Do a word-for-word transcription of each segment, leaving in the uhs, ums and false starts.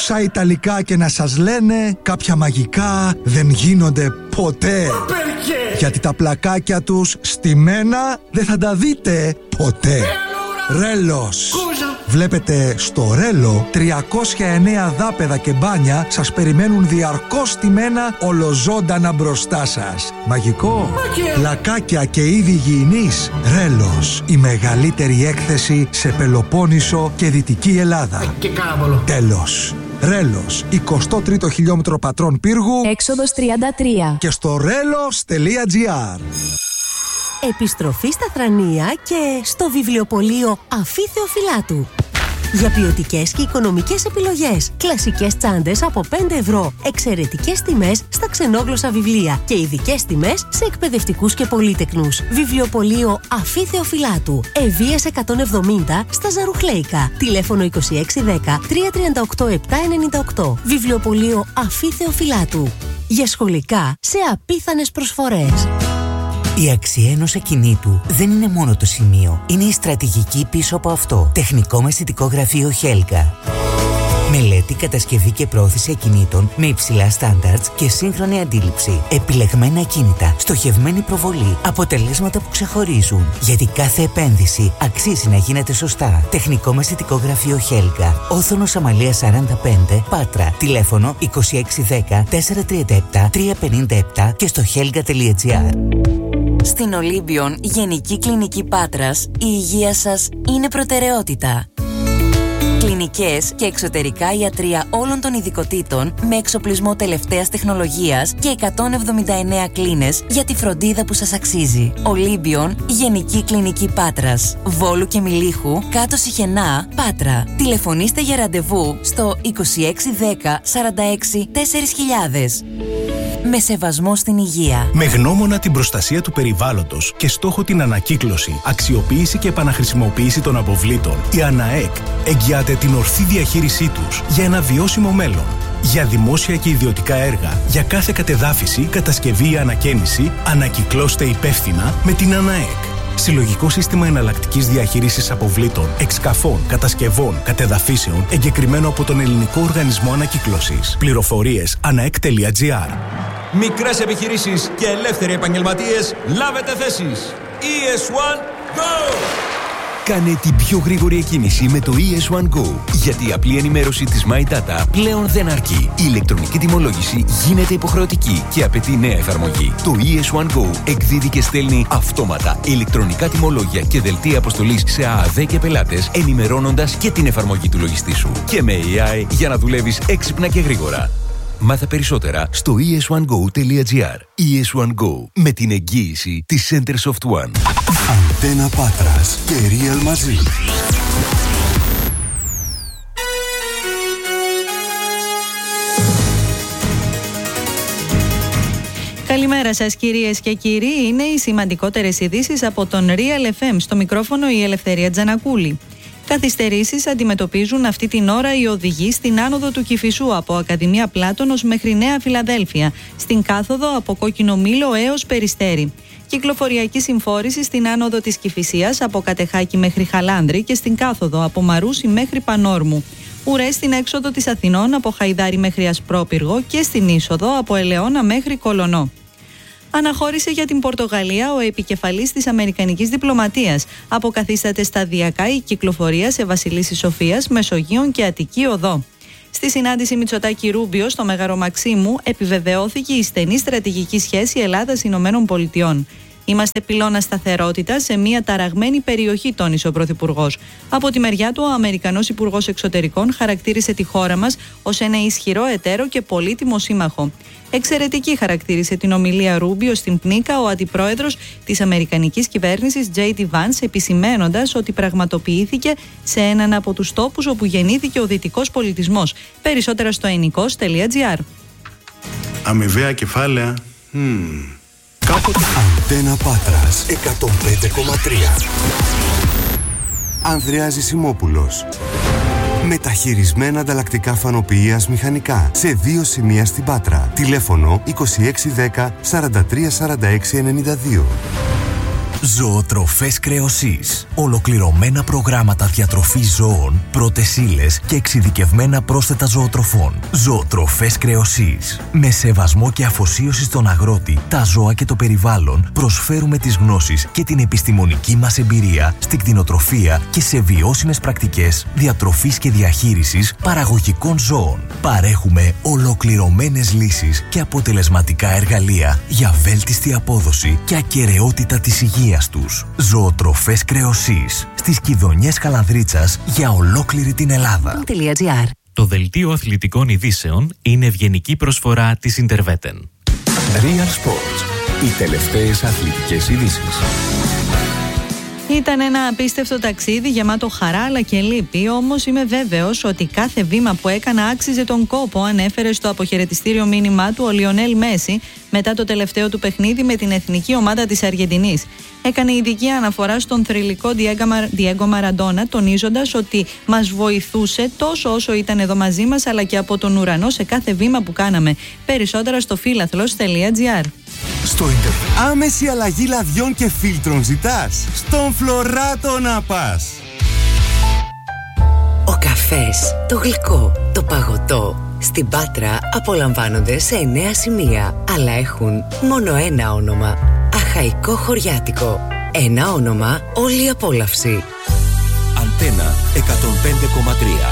όσα ιταλικά και να σας λένε, κάποια μαγικά δεν γίνονται ποτέ. Γιατί τα πλακάκια τους στημένα δεν θα τα δείτε ποτέ. Ρέλος. Βλέπετε, στο Ρέλο τριακόσια εννέα δάπεδα και μπάνια σας περιμένουν διαρκώς στημένα ολοζώντανα μπροστά σας. Μαγικό. Πλακάκια και είδη υγιεινής. Ρέλος. Η μεγαλύτερη έκθεση σε Πελοπόννησο και Δυτική Ελλάδα. Και κάβολο. Τέλος. Ρέλος, εικοστό τρίτο χιλιόμετρο Πατρών Πύργου, έξοδος τριάντα τρία, και στο ρέλος τελεία τζι άρ. Επιστροφή στα Θρανία και στο βιβλιοπωλείο Αφή Θεοφυλάτου. Για ποιοτικές και οικονομικές επιλογές. Κλασικές τσάντες από πέντε ευρώ. Εξαιρετικές τιμές στα ξενόγλωσσα βιβλία. Και ειδικές τιμές σε εκπαιδευτικούς και πολύτεκνους. Βιβλιοπωλείο Αφή Θεοφυλάτου. Ευβοίας εκατόν εβδομήντα στα Ζαρουχλέικα. Τηλέφωνο είκοσι έξι δέκα τριακόσια τριάντα οκτώ επτακόσια ενενήντα οκτώ. Βιβλιοπωλείο Αφή Θεοφυλάτου. Για σχολικά σε απίθανες προσφορές. Η αξία ενός ακινήτου δεν είναι μόνο το σημείο, είναι η στρατηγική πίσω από αυτό. Τεχνικό μεσητικό γραφείο Χέλγα. Μελέτη, κατασκευή και πρόθεση ακινήτων με υψηλά στάνταρτς και σύγχρονη αντίληψη. Επιλεγμένα ακίνητα, στοχευμένη προβολή, αποτελέσματα που ξεχωρίζουν. Γιατί κάθε επένδυση αξίζει να γίνεται σωστά. Τεχνικό μεσητικό γραφείο Χέλγα. Όθωνος Αμαλίας σαράντα πέντε, Πάτρα. Τηλέφωνο είκοσι έξι δέκα τετρακόσια τριάντα επτά τριακόσια πενήντα επτά και στο χέλγα τελεία τζι άρ. Στην Ολύμπιον Γενική Κλινική Πάτρας, η υγεία σας είναι προτεραιότητα. Κλινικές και εξωτερικά ιατρεία όλων των ειδικοτήτων με εξοπλισμό τελευταίας τεχνολογίας και εκατόν εβδομήντα εννέα κλίνες για τη φροντίδα που σας αξίζει. Ολύμπιον Γενική Κλινική Πάτρας, Βόλου και Μιλίχου, κάτω Σιχενά, Πάτρα. Τηλεφωνήστε για ραντεβού στο είκοσι έξι δέκα σαράντα έξι τέσσερα χιλιάδες. Με σεβασμό στην υγεία. Με γνώμονα την προστασία του περιβάλλοντος και στόχο την ανακύκλωση, αξιοποίηση και επαναχρησιμοποίηση των αποβλήτων, η ΑΝΑΕΚ εγγυάται την ορθή διαχείρισή τους για ένα βιώσιμο μέλλον. Για δημόσια και ιδιωτικά έργα, για κάθε κατεδάφιση, κατασκευή ή ανακαίνιση, ανακυκλώστε υπεύθυνα με την ΑΝΑΕΚ. Συλλογικό σύστημα εναλλακτικής διαχείρισης αποβλήτων, εξκαφών, κατασκευών, κατεδαφίσεων, εγκεκριμένο από τον Ελληνικό Οργανισμό Ανακύκλωσης. Πληροφορίες αναεκ τελεία τζι άρ. Μικρές επιχειρήσεις και ελεύθεροι επαγγελματίες, λάβετε θέσεις. ι ες ουάν Go! Κάνε την πιο γρήγορη εκκίνηση με το ι ες ουάν Go, γιατί η απλή ενημέρωση της My Data πλέον δεν αρκεί. Η ηλεκτρονική τιμολόγηση γίνεται υποχρεωτική και απαιτεί νέα εφαρμογή. Το ι ες ουάν Go εκδίδει και στέλνει αυτόματα ηλεκτρονικά τιμολόγια και δελτία αποστολής σε ΑΑΔ και πελάτες, ενημερώνοντας και την εφαρμογή του λογιστή σου. Και με έι άι για να δουλεύεις έξυπνα και γρήγορα. Μάθε περισσότερα στο ι ες ουάν γκο τελεία τζι άρ. ι ες ουάν Go, με την εγγύηση της Centersoft One. Αντένα Πάτρας και Real μαζί. Καλημέρα σας κυρίες και κύριοι, είναι οι σημαντικότερες ειδήσεις από τον Real εφ εμ. Στο μικρόφωνο η Ελευθερία Τζανακούλη. Καθυστερήσεις αντιμετωπίζουν αυτή την ώρα οι οδηγοί στην άνοδο του Κηφισού από Ακαδημία Πλάτωνος μέχρι Νέα Φιλαδέλφια, στην κάθοδο από Κόκκινο Μήλο έως Περιστέρι. Κυκλοφοριακή συμφόρηση στην άνοδο της Κηφισίας από Κατεχάκη μέχρι Χαλάνδρη και στην κάθοδο από Μαρούσι μέχρι Πανόρμου. Ουρές στην έξοδο της Αθηνών από Χαϊδάρη μέχρι Ασπρόπυργο και στην είσοδο από Ελαιώνα μέχρι Κολονό. Αναχώρησε για την Πορτογαλία ο επικεφαλής της Αμερικανικής Διπλωματίας. Αποκαθίσταται σταδιακά η κυκλοφορία σε Βασιλίσσης Σοφίας, Μεσογείων και Αττική Οδό. Στη συνάντηση Μητσοτάκη-Ρούμπιο στο Μέγαρο Μαξίμου επιβεβαιώθηκε η στενή στρατηγική σχέση Ελλάδας-Ηνωμένων Πολιτειών. Είμαστε πυλώνα σταθερότητα σε μια ταραγμένη περιοχή, τόνισε ο Πρωθυπουργός. Από τη μεριά του, ο Αμερικανός Υπουργός Εξωτερικών χαρακτήρισε τη χώρα μας ως ένα ισχυρό εταίρο και πολύτιμο σύμμαχο. Εξαιρετική χαρακτήρισε την ομιλία Ρούμπιο στην Πνίκα ο αντιπρόεδρος της Αμερικανικής κυβέρνησης τζέι ντι Vance, επισημαίνοντας ότι πραγματοποιήθηκε σε έναν από τους τόπους όπου γεννήθηκε ο δυτικός πολιτισμός. Περισσότερα στο ενικός τελεία τζι άρ. Αμοιβαία κεφάλαια. Hmm. Αντένα Πάτρας εκατόν πέντε κόμμα τρία. Ανδρέας Ζησιμόπουλος. Μεταχειρισμένα ανταλλακτικά φανοποιείας μηχανικά σε δύο σημεία στην Πάτρα. Τηλέφωνο είκοσι έξι δέκα σαράντα τρία σαράντα έξι ενενήντα δύο. Ζωοτροφές Κρεοσής. Ολοκληρωμένα προγράμματα διατροφής ζώων, πρώτες ύλες και εξειδικευμένα πρόσθετα ζωοτροφών. Ζωοτροφές Κρεοσής. Με σεβασμό και αφοσίωση στον αγρότη, τα ζώα και το περιβάλλον, προσφέρουμε τις γνώσεις και την επιστημονική μας εμπειρία στην κτηνοτροφία και σε βιώσιμες πρακτικές διατροφής και διαχείρισης παραγωγικών ζώων. Παρέχουμε ολοκληρωμένες λύσεις και αποτελεσματικά εργαλεία για βέλτιστη απόδοση και ακεραιότητα της υγείας τους. Ζωοτροφές Κρεοσής. Στις Κιδωνιές Καλανδρίτσας για ολόκληρη την Ελλάδα. Το δελτίο αθλητικών ειδήσεων είναι ευγενική προσφορά της Interveten. Real Sports. Οι τελευταίες αθλητικές ειδήσεις. Ήταν ένα απίστευτο ταξίδι γεμάτο χαρά αλλά και λύπη, όμως είμαι βέβαιος ότι κάθε βήμα που έκανα άξιζε τον κόπο, ανέφερε στο αποχαιρετιστήριο μήνυμά του ο Λιονέλ Μέση μετά το τελευταίο του παιχνίδι με την εθνική ομάδα της Αργεντινής. Έκανε ειδική αναφορά στον θρυλικό Διέγκο Μαραντόνα, τονίζοντας ότι μας βοηθούσε τόσο όσο ήταν εδώ μαζί μας, αλλά και από τον ουρανό σε κάθε βήμα που κάναμε. Περισσότερα στο φίλαθλος τελεία τζι άρ. Στο ίντερνετ. Άμεση αλλαγή λαδιών και φίλτρων ζητάς? Στον Φλωράτο να πας. Ο καφές, το γλυκό, το παγωτό στην Πάτρα απολαμβάνονται σε εννέα σημεία, αλλά έχουν μόνο ένα όνομα. Αχαϊκό Χωριάτικο. Ένα όνομα, όλη η απόλαυση. Αντένα εκατόν πέντε κόμμα τρία.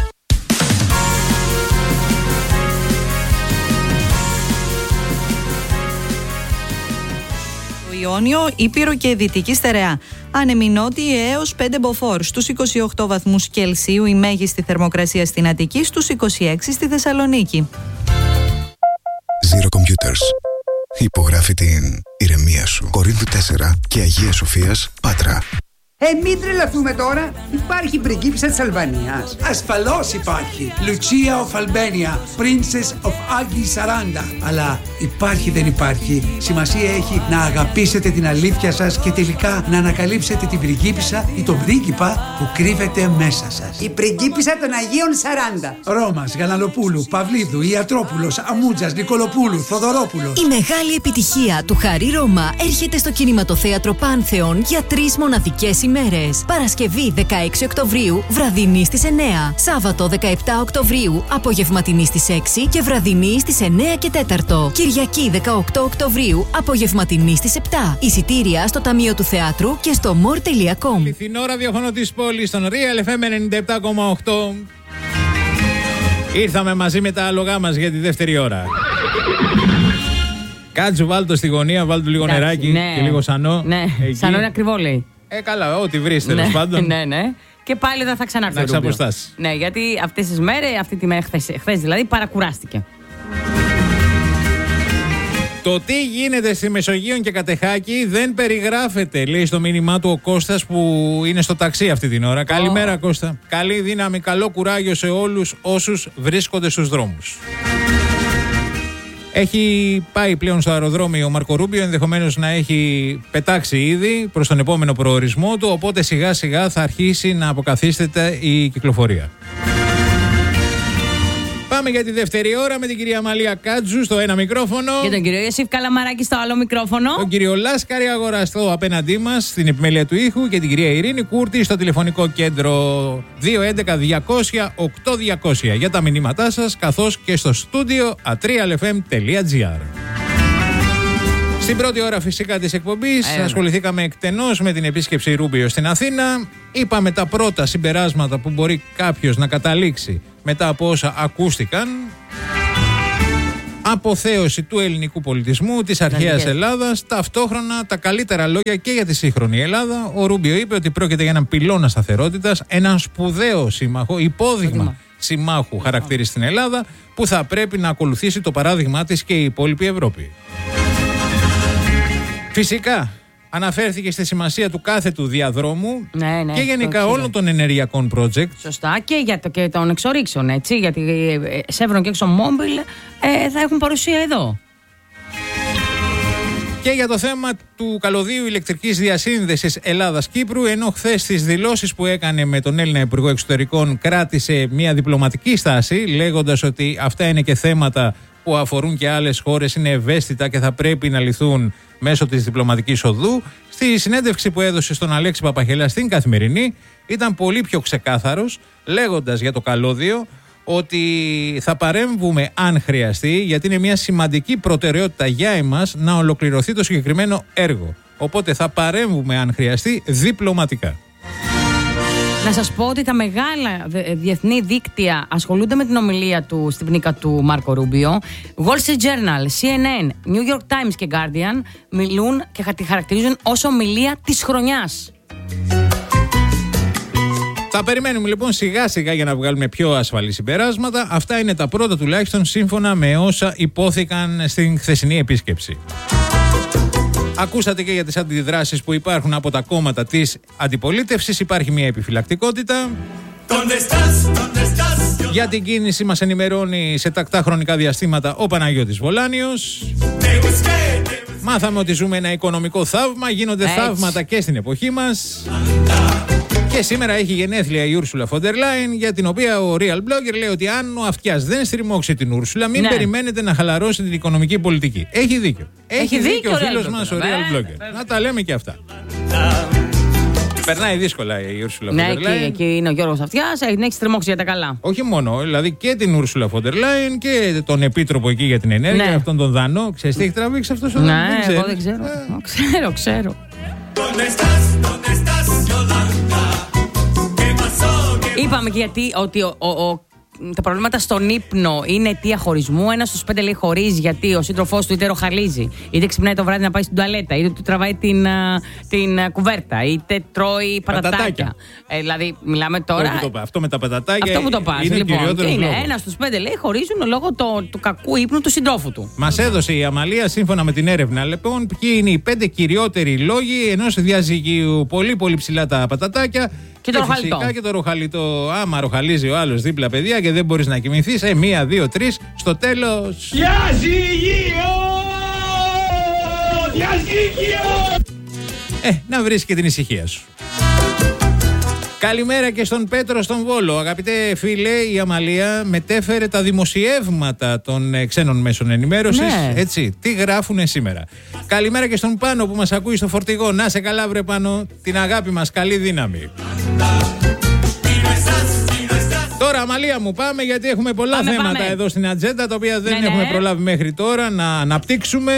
Ιόνιο, Ήπειρο και Δυτική Στερεά. Άνεμοι νότιοι έως πέντε μποφόρ. Στους είκοσι οκτώ βαθμούς Κελσίου η μέγιστη θερμοκρασία στην Αττική, στους είκοσι έξι στη Θεσσαλονίκη. Zero Computers. Υπογράφει την ηρεμία σου. Κορίνθου τέσσερα και Αγίας Σοφίας, Πάτρα. Ε, μην τρελαθούμε τώρα. Υπάρχει πριγκίπισσα της Αλβανίας. Ασφαλώς υπάρχει. Lucia of Albania, Princess of Agi σαράντα. Αλλά υπάρχει δεν υπάρχει. Σημασία έχει να αγαπήσετε την αλήθεια σας και τελικά να ανακαλύψετε την πριγκίπισσα ή τον πρίγκιπα που κρύβεται μέσα σας. Η πριγκίπισσα των Αγίων σαράντα. Ρώμας, Γαλανοπούλου, Παυλίδου, Ιατρόπουλος, Αμούτζας, Νικολοπούλου, Θοδωρόπουλος. Η μεγάλη επιτυχία του Χαρί Ρώμα έρχεται στο κινηματοθέατρο Πάνθεον για τρεις μοναδικές ημέρες. Παρασκευή δεκαέξι Οκτωβρίου, βραδινή στις εννέα. Σάββατο δεκαεπτά Οκτωβρίου, απογευματινή στις έξι και βραδινή στις εννέα και τέσσερα. Κυριακή δεκαοκτώ Οκτωβρίου, απογευματινή στις επτά. Εισιτήρια στο Ταμείο του Θεάτρου και στο more τελεία com. Αληθινό ραδιόφωνο της πόλης, στον Real εφ εμ ενενήντα επτά κόμμα οκτώ. Ήρθαμε μαζί με τα άλογά μας για τη δεύτερη ώρα. Κάτσου, βάλ' το στη γωνία, βάλ' του λίγο Εντάξει, νεράκι ναι. και λίγο σανό. Ναι, εκεί. σανό είναι ακριβό, λέει. Ε, καλά, ό,τι βρεις τέλος Ναι, πάντων. ναι, ναι. Και πάλι δεν θα ξανάρθει. Να ο Ρούμπιο. ξαποστάσει. Ναι, γιατί αυτές τις μέρες, αυτή τη μέρα, χθες, χθες δηλαδή, παρακουράστηκε. Το τι γίνεται στη Μεσογείο και Κατεχάκη δεν περιγράφεται, λέει στο μήνυμά του ο Κώστας που είναι στο ταξί αυτή την ώρα. Oh. Καλημέρα, Κώστα. Καλή δύναμη, καλό κουράγιο σε όλους όσους βρίσκονται στους δρόμους. Έχει πάει πλέον στο αεροδρόμιο ο Μάρκο Ρούμπιο, ενδεχομένως να έχει πετάξει ήδη προς τον επόμενο προορισμό του, οπότε σιγά σιγά θα αρχίσει να αποκαθίσταται η κυκλοφορία. Πάμε για τη δεύτερη ώρα με την κυρία Μαλία Κάτζου στο ένα μικρόφωνο. Και τον κύριο Ιωσήφ Καλαμαράκη στο άλλο μικρόφωνο. Τον κύριο Λάσκαρη Αγοραστό απέναντί μας στην επιμέλεια του ήχου και την κυρία Ειρήνη Κούρτη στο τηλεφωνικό κέντρο δύο έντεκα διακόσια οκτώ διακόσια για τα μηνύματά σας, καθώς και στο στούντιο ατρία εφ εμ τελεία τζι άρ. Στην πρώτη ώρα φυσικά της εκπομπής ε, ασχοληθήκαμε εκτενώς με την επίσκεψη Ρούμπιο στην Αθήνα. Είπαμε τα πρώτα συμπεράσματα που μπορεί κάποιος να καταλήξει μετά από όσα ακούστηκαν. Αποθέωση του ελληνικού πολιτισμού, της αρχαίας Ελλάδας, ταυτόχρονα τα καλύτερα λόγια και για τη σύγχρονη Ελλάδα. Ο Ρούμπιο είπε ότι πρόκειται για έναν πυλώνα σταθερότητας, έναν σπουδαίο σύμμαχο, υπόδειγμα συμμάχου χαρακτήρι στην Ελλάδα, που θα πρέπει να ακολουθήσει το παράδειγμά της και η υπόλοιπη Ευρώπη. Φυσικά, αναφέρθηκε στη σημασία του κάθετου διαδρόμου ναι, ναι, και γενικά όλων των ενεργειακών project. Σωστά, και για το, και των εξορίξεων, έτσι, γιατί Chevron και ExxonMobil ε, θα έχουν παρουσία εδώ. Και για το θέμα του καλωδίου ηλεκτρικής διασύνδεσης Ελλάδας-Κύπρου, ενώ χθες στις δηλώσεις που έκανε με τον Έλληνα Υπουργό Εξωτερικών κράτησε μια διπλωματική στάση, λέγοντας ότι αυτά είναι και θέματα που που αφορούν και άλλες χώρες είναι ευαίσθητα και θα πρέπει να λυθούν μέσω της διπλωματικής οδού. Στη συνέντευξη που έδωσε στον Αλέξη Παπαχελά στην Καθημερινή ήταν πολύ πιο ξεκάθαρος, λέγοντας για το καλώδιο ότι θα παρέμβουμε αν χρειαστεί, γιατί είναι μια σημαντική προτεραιότητα για εμάς να ολοκληρωθεί το συγκεκριμένο έργο. Οπότε θα παρέμβουμε αν χρειαστεί διπλωματικά. Να σας πω ότι τα μεγάλα διεθνή δίκτυα ασχολούνται με την ομιλία του στην πνίκα του Μάρκο Ρούμπιο. Wall Street Journal, σι εν εν, New York Times και Guardian μιλούν και τη χαρακτηρίζουν ως ομιλία της χρονιάς. Θα περιμένουμε λοιπόν σιγά σιγά για να βγάλουμε πιο ασφαλή συμπεράσματα. Αυτά είναι τα πρώτα τουλάχιστον σύμφωνα με όσα υπόθηκαν στην χθεσινή επίσκεψη. Ακούσατε και για τις αντιδράσεις που υπάρχουν από τα κόμματα της αντιπολίτευσης. Υπάρχει μια επιφυλακτικότητα. Για την κίνηση μας ενημερώνει σε τακτά χρονικά διαστήματα ο Παναγιώτης Βολάνιος. Μάθαμε ότι ζούμε ένα οικονομικό θαύμα. Γίνονται Έτσι. θαύματα και στην εποχή μας. Και σήμερα έχει γενέθλια η Ursula von der Leyen, για την οποία ο Real Blogger λέει ότι αν ο αυτιάς δεν στριμώξει την Ursula, μην ναι. περιμένετε να χαλαρώσει την οικονομική πολιτική. Έχει δίκιο. Έχει, έχει δίκιο, δίκιο ο φίλος μας ο Real Blogger. Βέβαια. Να τα λέμε και αυτά. Περνάει δύσκολα η Ursula von der Leyen. Ναι, εκεί είναι ο Γιώργος Αυτιάς, την έχει στριμώξει για τα καλά. Όχι μόνο, δηλαδή και την Ursula von der Leyen και τον επίτροπο εκεί για την ενέργεια, ναι. αυτόν τον Δανό. Ξέρεις τι έχει τραβήξει αυτός ο Δανός? Ναι, εγώ δεν ξέρω. Ξέρω, ξέρω. Είπαμε και γιατί ότι ο, ο, ο, τα προβλήματα στον ύπνο είναι αιτία χωρισμού. Ένας στους πέντε λέει χωρίζει γιατί ο σύντροφός του είτε ροχαλίζει, είτε ξυπνάει το βράδυ να πάει στην τουαλέτα, είτε του τραβάει την, την κουβέρτα, είτε τρώει πατατάκια. πατατάκια. Ε, δηλαδή, μιλάμε τώρα. Το, αυτό με τα πατατάκια. Αυτό που το πας. Είναι λοιπόν, και είναι λόγος. ένας στους πέντε λέει χωρίζουν λόγω το, του κακού ύπνου του συντρόφου του. Μας έδωσε η Αμαλία σύμφωνα με την έρευνα λοιπόν ποιοι είναι οι πέντε κυριότεροι λόγοι ενός διαζυγίου. Πολύ πολύ ψηλά τα πατατάκια. Και, και το ροχαλιτό. Φυσικά και το ροχαλιτό. Άμα ροχαλίζει ο άλλος δίπλα, παιδιά, και δεν μπορείς να κοιμηθείς, ε, μία, δύο, τρεις, στο τέλος. Διαζυγείο! Διαζυγείο! Ε, να βρεις και την ησυχία σου. Καλημέρα και στον Πέτρο στον Βόλο. Αγαπητέ φίλε, η Αμαλία μετέφερε τα δημοσιεύματα των ε, ξένων μέσων ενημέρωσης. Ναι. Έτσι, τι γράφουνε σήμερα. Καλημέρα και στον Πάνο που μας ακούει στο φορτηγό. Να σε καλά βρε Πάνο, την αγάπη μας, καλή δύναμη. Τώρα Αμαλία μου πάμε, γιατί έχουμε πολλά πάμε, θέματα πάμε. εδώ στην ατζέντα, τα οποία δεν ναι, έχουμε ναι. προλάβει μέχρι τώρα να αναπτύξουμε.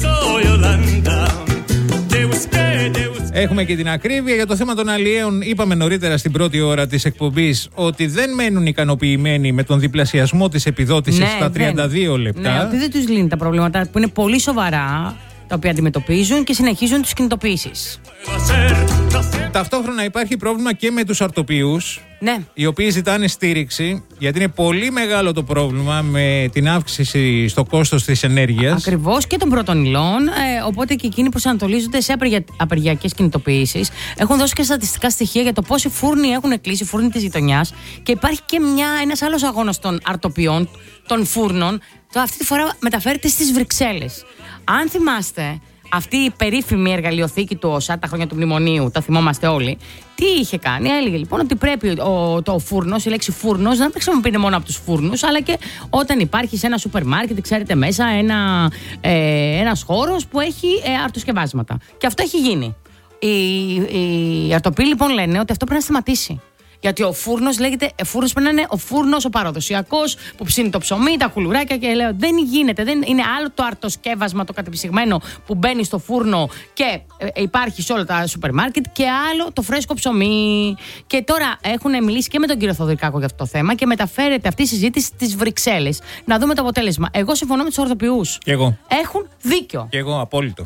Έχουμε και την ακρίβεια για το θέμα των αλλιέων. Είπαμε νωρίτερα στην πρώτη ώρα της εκπομπής ότι δεν μένουν ικανοποιημένοι με τον διπλασιασμό της επιδότησης ναι, στα τριάντα δύο δεν. λεπτά. Ναι, ότι δεν τους λύνει τα προβλήματα που είναι πολύ σοβαρά, τα οποία αντιμετωπίζουν και συνεχίζουν τις κινητοποιήσεις. Ταυτόχρονα υπάρχει πρόβλημα και με τους αρτοποιούς, ναι. οι οποίοι ζητάνε στήριξη, γιατί είναι πολύ μεγάλο το πρόβλημα με την αύξηση στο κόστος της ενέργειας. Ακριβώς, και των πρώτων υλών, ε, οπότε και εκείνοι προσανατολίζονται σε απεργια... απεργιακές κινητοποιήσεις. Έχουν δώσει και στατιστικά στοιχεία για το πόσοι φούρνοι έχουν κλείσει, φούρνοι της γειτονιάς, και υπάρχει και μια, ένας άλλος αγώνας των αρτοποιών, των φούρνων. Το αυτή τη φορά μεταφέρεται στις Βρυξέλλες. Αν θυμάστε, αυτή η περίφημη εργαλειοθήκη του ΩΣΑ, τα χρόνια του μνημονίου, τα θυμόμαστε όλοι, τι είχε κάνει? Έλεγε λοιπόν ότι πρέπει ο, το φούρνος, η λέξη φούρνος, να μην χρησιμοποιείται μόνο από τους φούρνους, αλλά και όταν υπάρχει σε ένα σούπερ μάρκετ, ξέρετε, μέσα ένα, ε, ένας χώρος που έχει ε, αρτοσκευάσματα. Και αυτό έχει γίνει. Οι, οι αρτοποιοί λοιπόν λένε ότι αυτό πρέπει να σταματήσει. Γιατί ο φούρνος λέγεται, φούρνος πρέπει να είναι ο φούρνος ο παραδοσιακός που ψήνει το ψωμί, τα κουλουράκια, και λέω δεν γίνεται, δεν είναι άλλο το αρτοσκεύασμα το κατεψυγμένο που μπαίνει στο φούρνο και ε, υπάρχει σε όλα τα σούπερ μάρκετ, και άλλο το φρέσκο ψωμί. Και τώρα έχουν μιλήσει και με τον κύριο Θοδωρικάκο για αυτό το θέμα και μεταφέρεται αυτή η συζήτηση στις Βρυξέλλες. Να δούμε το αποτέλεσμα. Εγώ συμφωνώ με τους ορθοποιούς. Και εγώ. Έχουν δίκιο. Και εγώ, απόλυτο.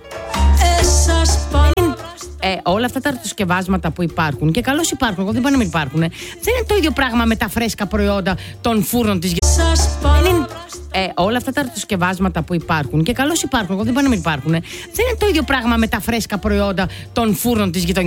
Ε, όλα αυτά τα αρτοσκευάσματα που υπάρχουν, και καλώς υπάρχουν, εγώ δεν είπα να μην υπάρχουν, δεν είναι το ίδιο πράγμα με τα φρέσκα προϊόντα των φούρνων της γειτονιάς. Ε, όλα αυτά τα αρτοσκευάσματα που υπάρχουν, και καλώς υπάρχουν, εγώ δεν είπα να μην υπάρχουν, δεν είναι το ίδιο πράγμα με τα φρέσκα προϊόντα των φούρνων της γειτονιάς.